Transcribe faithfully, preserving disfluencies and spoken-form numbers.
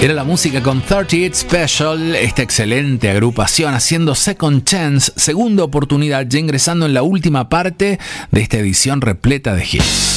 Era la música con treinta y ocho Special, esta excelente agrupación haciendo Second Chance, segunda oportunidad, ya ingresando en la última parte de esta edición repleta de hits.